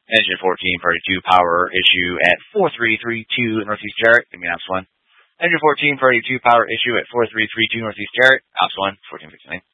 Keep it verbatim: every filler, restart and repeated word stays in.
Engine fourteen, Party two, power issue at four three three two Northeast Jarrett. Give me Ops one. Engine fourteen, Party two, power issue at four three three two Northeast Jarrett. Ops one, fourteen fifty-nine.